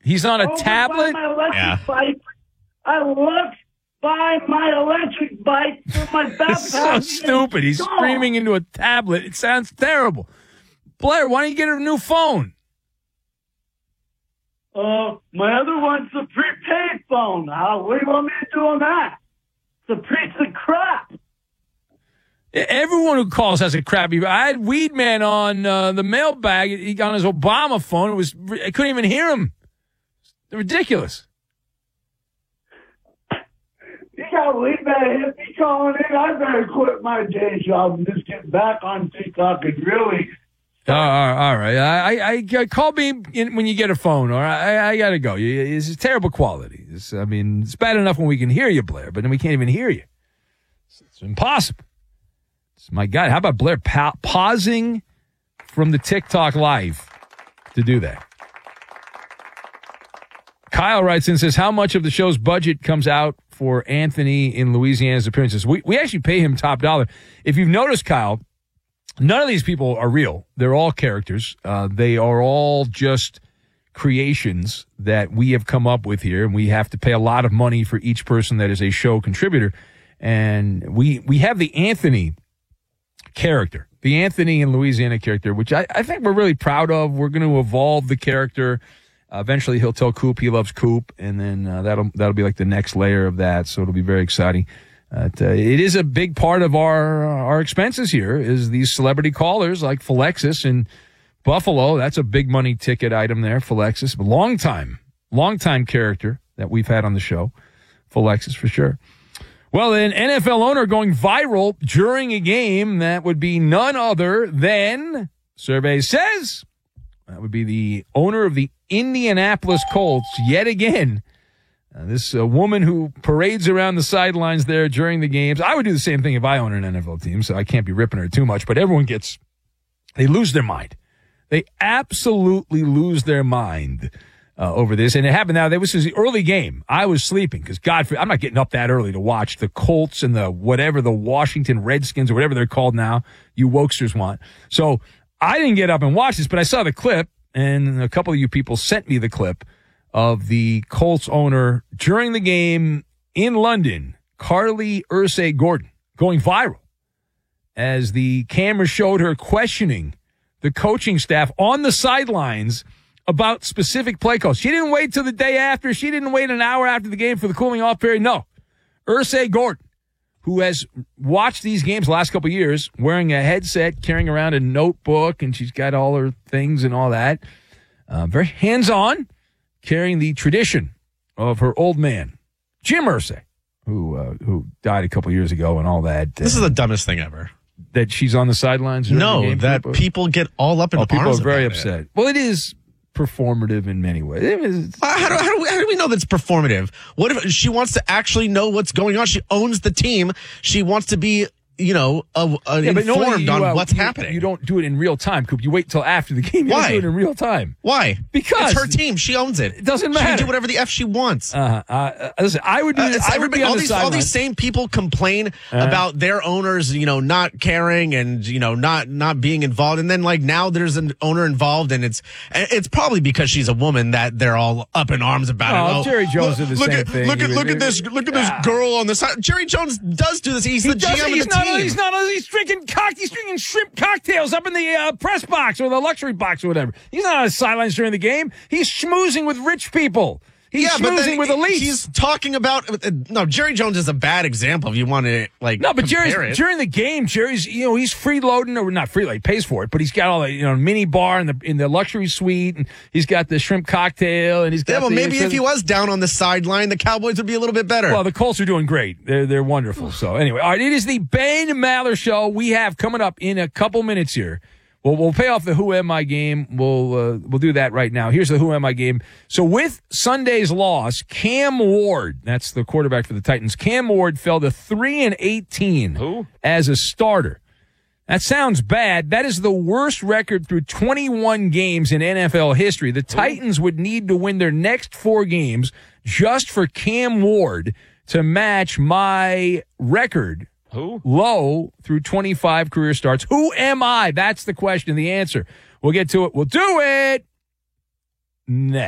He's on a over tablet? by my electric bike. I looked by my electric bike for my That's so stupid. He's screaming into a tablet. It sounds terrible. Blair, why don't you get a new phone? My other one's a prepaid phone. What do you want me to do on that? It's a piece of crap. Everyone who calls has a crappy. I had Weedman on the mailbag. He got on his Obama phone. I couldn't even hear him. It's ridiculous. You got Weedman hit me calling in. I better quit my day job and just get back on TikTok and really. All right. I call me when you get a phone. All right. I got to go. It's terrible quality. It's bad enough when we can hear you, Blair, but then we can't even hear you. It's impossible. My God, how about Blair pausing from the TikTok live to do that? Kyle writes in and says, how much of the show's budget comes out for Anthony in Louisiana's appearances? We actually pay him top dollar. If you've noticed, Kyle, none of these people are real. They're all characters. They are all just creations that we have come up with here, and we have to pay a lot of money for each person that is a show contributor. And we have the Anthony character, the Anthony in Louisiana character, which I think we're really proud of. We're going to evolve the character. Eventually, he'll tell Coop he loves Coop, and then that'll be like the next layer of that. So it'll be very exciting. It is a big part of our expenses here is these celebrity callers like Philexis in Buffalo. That's a big money ticket item there, Philexis. Long time character that we've had on the show, Philexis for sure. Well, an NFL owner going viral during a game that would be none other than, survey says, that would be the owner of the Indianapolis Colts yet again. This woman who parades around the sidelines there during the games. I would do the same thing if I owned an NFL team, so I can't be ripping her too much, but they lose their mind. They absolutely lose their mind over this. And it happened now. This was the early game. I was sleeping because I'm not getting up that early to watch the Colts and the Washington Redskins or whatever they're called now, you wokesters want. So I didn't get up and watch this, but I saw the clip, and a couple of you people sent me the clip of the Colts owner during the game in London, Carly Ursay-Gordon, going viral as the camera showed her questioning the coaching staff on the sidelines about specific play calls. She didn't wait till the day after. She didn't wait an hour after the game for the cooling off period. No. Ursay-Gordon, who has watched these games the last couple of years, wearing a headset, carrying around a notebook, and she's got all her things and all that. Very hands-on, carrying the tradition of her old man, Jim Irsay, who died a couple of years ago and all that. This is the dumbest thing ever. That she's on the sidelines? No, that people get all up in arms. People are very about upset. It. Well, it is performative in many ways. How do we know that's performative? What if she wants to actually know what's going on? She owns the team. She wants to be, informed on what's happening. You don't do it in real time, Coop. You wait till after the game. You Why? don't do it in real time. Why? Because it's her team. She owns it. It doesn't matter. She can do whatever the F she wants. Listen, I would do this. All these same people complain about their owners, not caring and, not being involved. And then now there's an owner involved, and it's probably because she's a woman that they're all up in arms about it. Jerry Jones did the same thing. Look at this girl on the side. Jerry Jones does do this. He's the GM of the team. He's drinking shrimp cocktails up in the press box or the luxury box or whatever. He's not on the sidelines during the game. He's schmoozing with rich people. He's schmoozing with elites. He's talking about Jerry Jones is a bad example if you want to but during the game, Jerry's he's freeloading or not freeloading, he pays for it, but he's got all the mini bar in the luxury suite, and he's got the shrimp cocktail, and he's got maybe if he was down on the sideline, the Cowboys would be a little bit better. Well, the Colts are doing great. They're wonderful. So anyway, all right, it is the Ben Maller Show. We have coming up in a couple minutes here. Well, we'll pay off the Who Am I game. We'll do that right now. Here's the Who Am I game. So with Sunday's loss, Cam Ward, that's the quarterback for the Titans, Cam Ward fell to 3-18 as a starter. That sounds bad. That is the worst record through 21 games in NFL history. The Titans would need to win their next 4 games just for Cam Ward to match my record. Low through 25 career starts. Who am I? That's the question, the answer. We'll get to it. We'll do it next.